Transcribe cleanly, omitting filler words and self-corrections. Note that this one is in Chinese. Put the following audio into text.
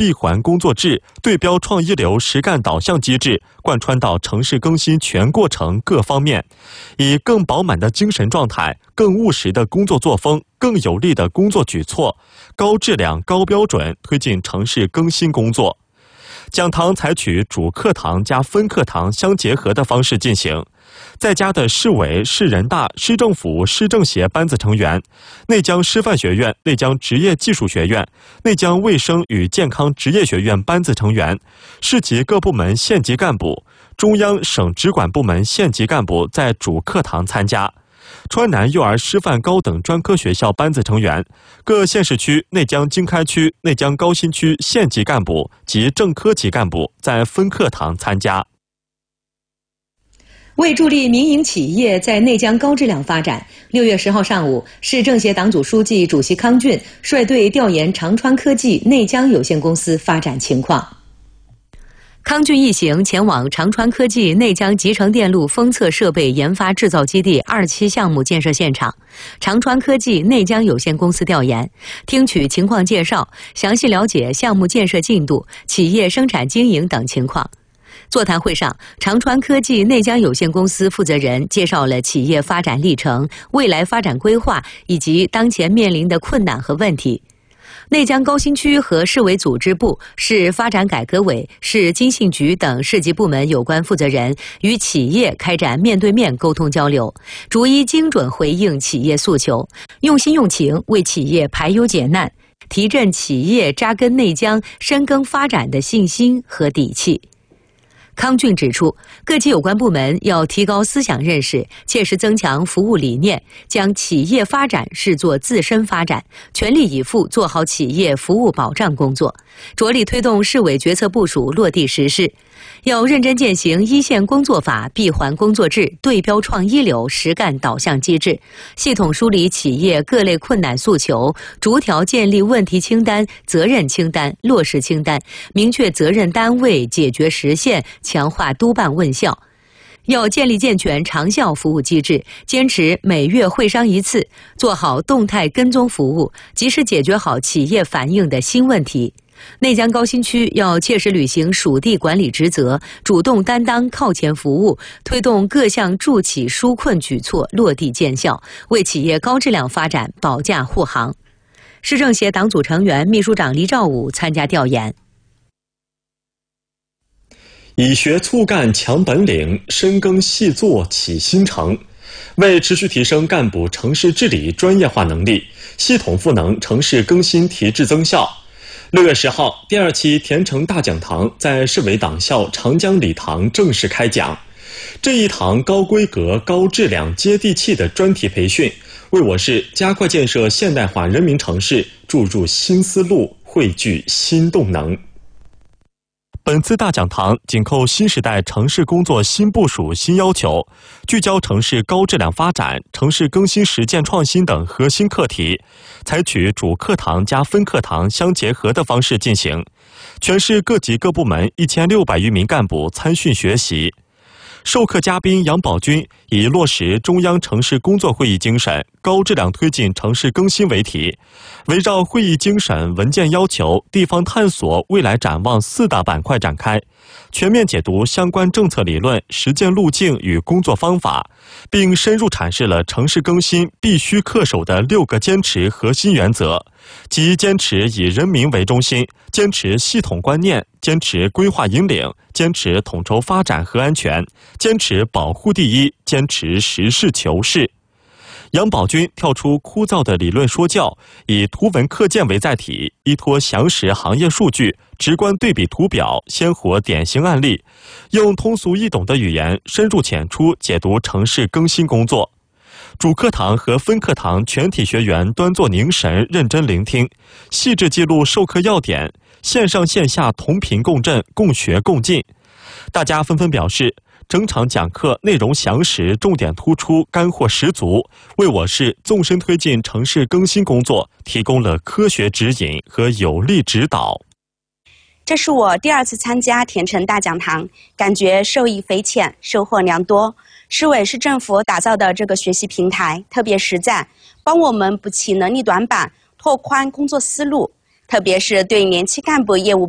闭环工作制、对标创一流实干导向机制贯穿到城市更新全过程各方面，以更饱满的精神状态、更务实的工作作风、更有力的工作举措，高质量、高标准推进城市更新工作。讲堂采取主课堂加分课堂相结合的方式进行，在家的市委、市人大、市政府、市政协班子成员、内江师范学院、内江职业技术学院、内江卫生与健康职业学院班子成员、市级各部门县级干部、中央省直管部门县级干部在主课堂参加。川南幼儿师范高等专科学校班子成员、各县市区、内江经开区、内江高新区县级干部及正科级干部在分课堂参加。 为助力民营企业在内江高质量发展，6月10号上午，市政协党组书记、主席康俊率队调研长川科技内江有限公司发展情况。康俊一行前往长川科技内江集成电路封测设备研发制造基地2期项目建设现场，长川科技内江有限公司调研，听取情况介绍，详细了解项目建设进度、企业生产经营等情况。座谈会上，长川科技内江有限公司负责人介绍了企业发展历程、未来发展规划以及当前面临的困难和问题。内江高新区和市委组织部、市发展改革委、市经信局等市级部门有关负责人与企业开展面对面沟通交流，逐一精准回应企业诉求，用心用情为企业排忧解难，提振企业扎根内江、深耕发展的信心和底气。康俊指出，各级有关部门要提高思想认识，切实增强服务理念，将企业发展视作自身发展，全力以赴做好企业服务保障工作，着力推动市委决策部署落地实施。要认真践行一线工作法、闭环工作制、对标创一流实干导向机制，系统梳理企业各类困难诉求，逐条建立问题清单、责任清单、落实清单，明确责任单位，解决实现，强化督办问效。要建立健全长效服务机制，坚持每月会商一次，做好动态跟踪服务，及时解决好企业反映的新问题。内江高新区要切实履行属地管理职责，主动担当靠前服务，推动各项助企纾困举措落地见效，为企业高质量发展保驾护航。市政协党组成员、秘书长黎兆武参加调研。 以学促干强本领，深耕细作起新城。为持续提升干部城市治理专业化能力，系统赋能城市更新提质增效，6月10号，第2期田城大讲堂在市委党校长江礼堂正式开讲。这一堂高规格、高质量、接地气的专题培训，为我市加快建设现代化人民城市注入新思路，汇聚新动能。本次大讲堂紧扣新时代城市工作新部署新要求，聚焦城市高质量发展、城市更新实践创新等核心课题，采取主课堂加分课堂相结合的方式进行。全市各级各部门1600余名干部参训学习。授课嘉宾杨宝军以落实中央城市工作会议精神，高质量推进城市更新为题，围绕会议精神、文件要求、地方探索、未来展望4大板块展开，全面解读相关政策理论、实践路径与工作方法，并深入阐释了城市更新必须恪守的6个坚持核心原则，即坚持以人民为中心，坚持系统观念，坚持规划引领，坚持统筹发展和安全，坚持保护第一，坚持实事求是。杨宝军跳出枯燥的理论说教，以图文课件为载体，依托详实行业数据、直观对比图表、鲜活典型案例，用通俗易懂的语言深入浅出解读城市更新工作。主课堂和分课堂全体学员端坐凝神，认真聆听，细致记录授课要点，线上线下同频共振，共学共进。大家纷纷表示，整场讲课内容详实，重点突出，干货十足，为我市纵深推进城市更新工作提供了科学指引和有力指导。 这是我第2次参加田城大讲堂，感觉受益匪浅，收获良多。市委市政府打造的这个学习平台特别实在，帮我们补齐能力短板，拓宽工作思路，特别是对年轻干部业务